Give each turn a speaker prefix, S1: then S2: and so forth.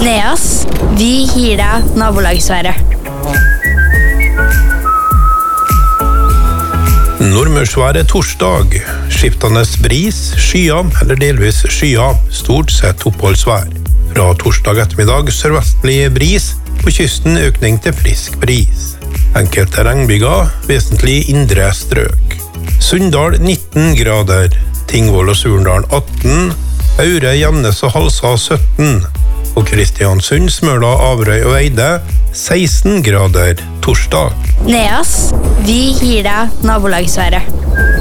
S1: Neas, vi gir deg nabolagsværet.
S2: Nordmørsværet torsdag. Skiftende bris, skyer eller delvis skyer, stort sett oppholdsvær. Fra torsdag ettermiddag sørvestlig bris, på kysten økning til frisk bris. Enkelte regnbyger, vesentlig indre strøk. Sunndal 19 grader, Tingvoll og Surndalen 18, Aure, Gjemnes og Halsa 17, og Kristiansund, Smøla, Averøy og Eide 16 grader torsdag.
S1: Neas, vi gir deg nabolagsværet.